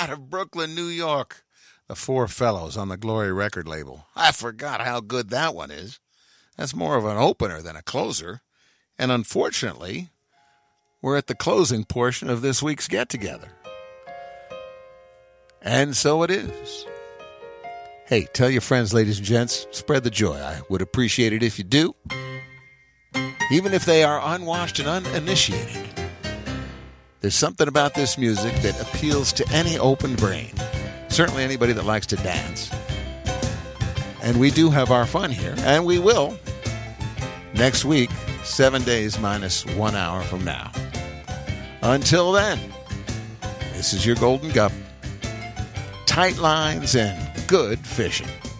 out of Brooklyn, New York. The Four Fellows on the Glory record label. I forgot how good that one is. That's more of an opener than a closer. And unfortunately, we're at the closing portion of this week's get-together. And so it is. Hey, tell your friends, ladies and gents, spread the joy. I would appreciate it if you do. Even if they are unwashed and uninitiated. There's something about this music that appeals to any open brain. Certainly anybody that likes to dance. And we do have our fun here, and we will next week, 7 days minus 1 hour from now. Until then, this is your Golden Gup. Tight lines and good fishing.